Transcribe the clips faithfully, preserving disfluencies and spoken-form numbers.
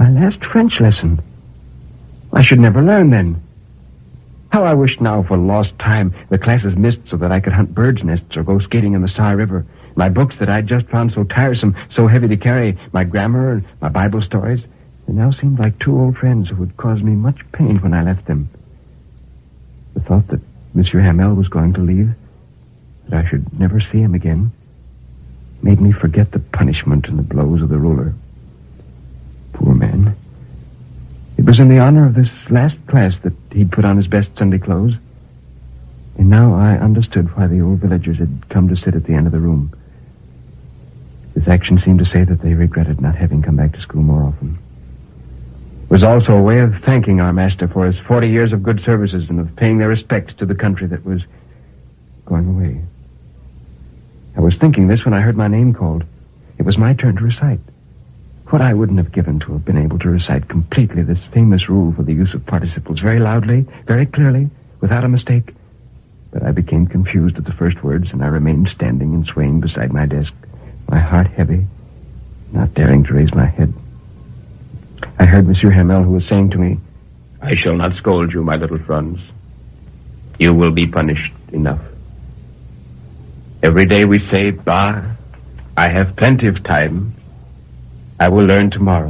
My last French lesson. I should never learn then. How I wished now for lost time. The classes missed so that I could hunt birds' nests or go skating in the Saar River. My books that I'd just found so tiresome, so heavy to carry, my grammar and my Bible stories, they now seemed like two old friends who would cause me much pain when I left them. The thought that Monsieur Hamel was going to leave, that I should never see him again, made me forget the punishment and the blows of the ruler. Poor man. It was in the honor of this last class that he'd put on his best Sunday clothes. And now I understood why the old villagers had come to sit at the end of the room. His action seemed to say that they regretted not having come back to school more often. It was also a way of thanking our master for his forty years of good services and of paying their respects to the country that was going away. I was thinking this when I heard my name called. It was my turn to recite. What I wouldn't have given to have been able to recite completely this famous rule for the use of participles, very loudly, very clearly, without a mistake. But I became confused at the first words, and I remained standing and swaying beside my desk, my heart heavy, not daring to raise my head. I heard Monsieur Hamel, who was saying to me, "I shall not scold you, my little Franz. You will be punished enough. Every day we say, bah, I have plenty of time. I will learn tomorrow.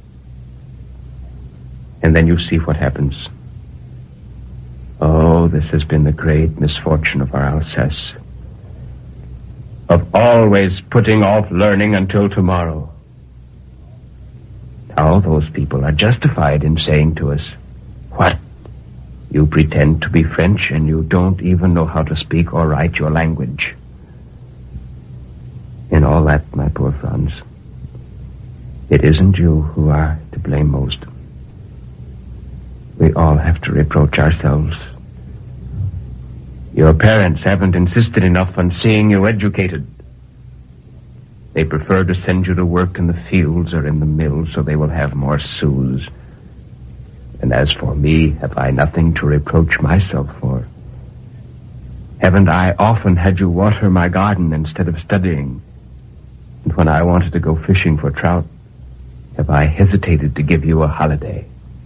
And then you see what happens. Oh, this has been the great misfortune of our Alsace. Of always putting off learning until tomorrow. All those people are justified in saying to us, what? You pretend to be French and you don't even know how to speak or write your language. In all that, my poor Franz, it isn't you who are to blame most. We all have to reproach ourselves. Your parents haven't insisted enough on seeing you educated. They prefer to send you to work in the fields or in the mills so they will have more sous. And as for me, have I nothing to reproach myself for? Haven't I often had you water my garden instead of studying? And when I wanted to go fishing for trout, have I hesitated to give you a holiday?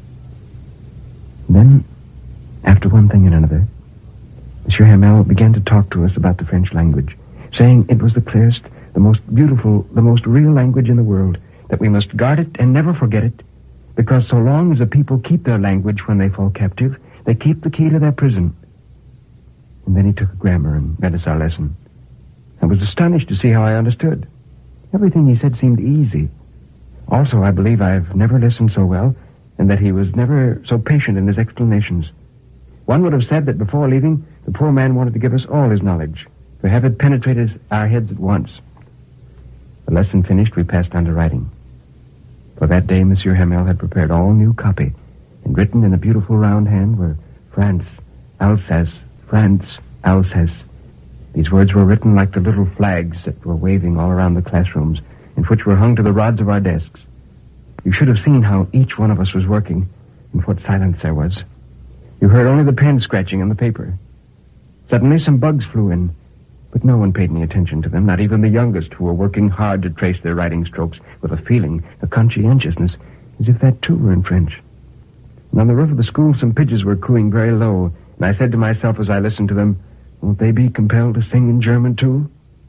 Then, after one thing and another, Monsieur Hamel began to talk to us about the French language, saying it was the clearest, the most beautiful, the most real language in the world, that we must guard it and never forget it, because so long as the people keep their language when they fall captive, they keep the key to their prison. And then he took a grammar and read us our lesson. I was astonished to see how I understood. Everything he said seemed easy. Also, I believe I've never listened so well, and that he was never so patient in his explanations. One would have said that before leaving, the poor man wanted to give us all his knowledge, to have it penetrate our heads at once. The lesson finished, we passed on to writing. For that day, Monsieur Hamel had prepared all new copy, and written in a beautiful round hand were France, Alsace, France, Alsace. These words were written like the little flags that were waving all around the classrooms, and which were hung to the rods of our desks. You should have seen how each one of us was working, and what silence there was. You heard only the pen scratching on the paper. Suddenly some bugs flew in, but no one paid any attention to them, not even the youngest, who were working hard to trace their writing strokes with a feeling, a conscientiousness, as if that too were in French. And on the roof of the school some pigeons were cooing very low, and I said to myself as I listened to them, won't they be compelled to sing in German too?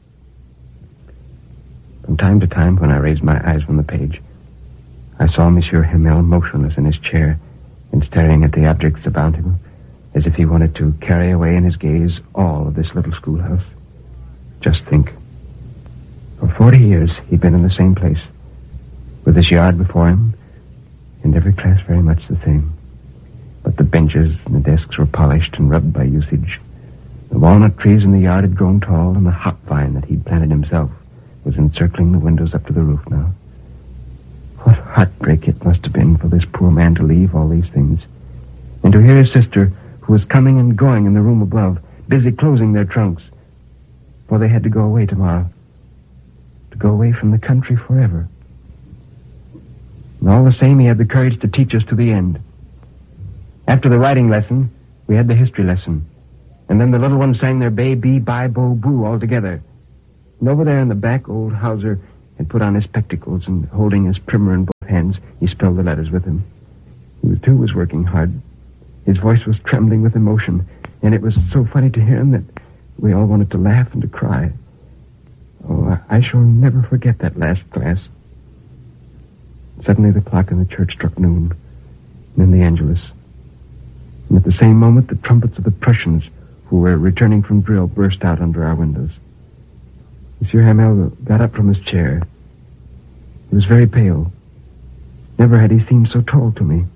From time to time, when I raised my eyes from the page, I saw Monsieur Hamel motionless in his chair and staring at the objects about him, as if he wanted to carry away in his gaze all of this little schoolhouse. Just think. For forty years, he'd been in the same place, with his yard before him, and every class very much the same. But the benches and the desks were polished and rubbed by usage. The walnut trees in the yard had grown tall, and the hop vine that he'd planted himself was encircling the windows up to the roof now. What heartbreak it must have been for this poor man to leave all these things, and to hear his sister, who was coming and going in the room above, busy closing their trunks, for they had to go away tomorrow, to go away from the country forever. And all the same, he had the courage to teach us to the end. After the writing lesson, we had the history lesson, and then the little ones sang their Bay, Bee, Bye, Bo, Boo all together. And over there in the back, old Hauser, and put on his spectacles, and holding his primer in both hands, he spelled the letters with him. He, too, was working hard. His voice was trembling with emotion, and it was so funny to hear him that we all wanted to laugh and to cry. Oh, I shall never forget that last class. Suddenly the clock in the church struck noon, and then the Angelus. And at the same moment, the trumpets of the Prussians, who were returning from drill, burst out under our windows. Monsieur Hamel got up from his chair. He was very pale. Never had he seemed so tall to me.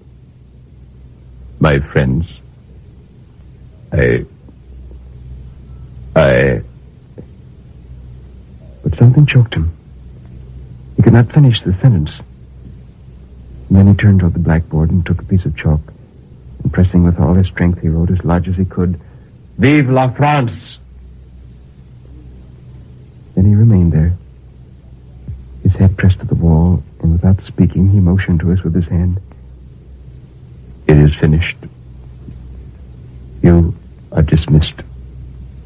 My friends, I... I... But something choked him. He could not finish the sentence. And then he turned toward the blackboard and took a piece of chalk, and pressing with all his strength, he wrote as large as he could, "Vive la France!" Then he remained there, his head pressed to the wall, and without speaking, he motioned to us with his hand. "It is finished. You are dismissed."